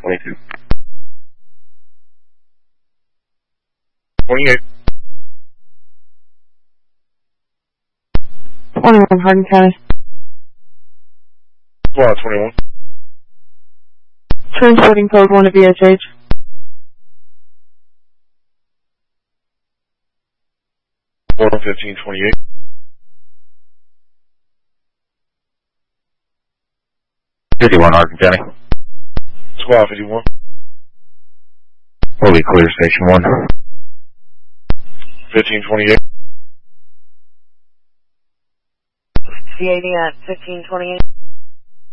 22. 28. 21, Hardin County. SWAT 21. Transporting code 1 to BHH. Order 1528. Hardin County. SWAT 51. We'll be clear, Station 1. 1528. C80 at 1528.